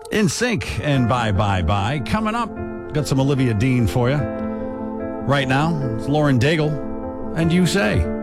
In Sync and Bye Bye Bye. Coming up, got some Olivia Dean for you. Right now, it's Lauren Daigle and You Say.